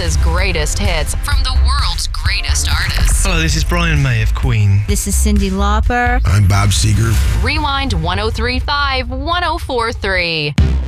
Prince's greatest hits from the world's greatest artists. Hello, this is Brian May of Queen. This is Cyndi Lauper. I'm Bob Seger. Rewind 1035 1043.